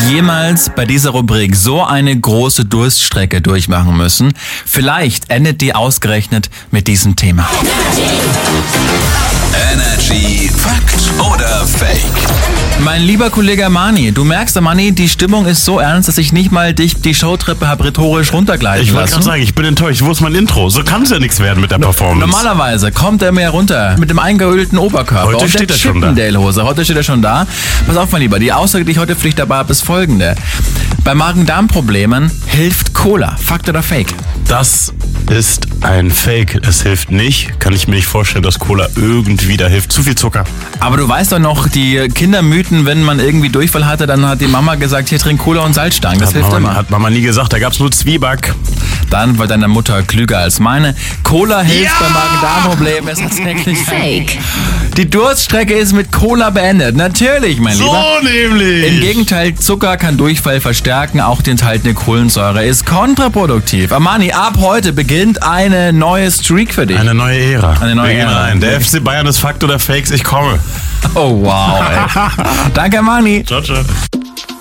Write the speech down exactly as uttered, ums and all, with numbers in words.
jemals bei dieser Rubrik so eine große Durststrecke durchmachen müssen? Vielleicht endet die ausgerechnet mit diesem Thema. Energy Fakt oder Fake? Mein lieber Kollege Mani, du merkst, Mani, die Stimmung ist so ernst, dass ich nicht mal dich die Showtreppe habe rhetorisch runtergleiten Ich wollte lassen. gerade sagen, ich bin enttäuscht. Wo ist mein Intro? So kann es ja nichts werden mit der Performance. Normalerweise kommt er mir runter mit dem eingeölten Oberkörper. Heute und steht der er schon da. Chippendale-Hose. Heute steht er schon da. Pass auf, mein Lieber, die Aussage, die ich heute für dich dabei habe, ist folgende. Bei Magen-Darm-Problemen hilft Cola. Fakt oder Fake? Das ist ein Fake. Es hilft nicht. Kann ich mir nicht vorstellen, dass Cola irgendwie da hilft. Zu viel Zucker. Aber du weißt doch noch, die Kindermythen, wenn man irgendwie Durchfall hatte, dann hat die Mama gesagt, hier trink Cola und Salzstangen. Das Hat hilft Mama, immer. hat Mama nie gesagt. Da gab es nur Zwieback. Dann war deine Mutter klüger als meine. Cola hilft Ja! bei Magen-Darm-Problemen. Es ist tatsächlich Fake. Die Durststrecke ist mit Cola beendet. Natürlich, mein Lieber. So nämlich. Im Gegenteil, Zucker kann Durchfall verstärken, auch die enthaltene Kohlensäure ist kontraproduktiv. Amani, ab heute beginnt eine neue Streak für dich. Eine neue Ära. Eine neue Wir gehen Ära. rein. Der F C Bayern ist Fakt oder Fakes. Ich komme. Oh wow, ey. Danke, Amani. Ciao, ciao.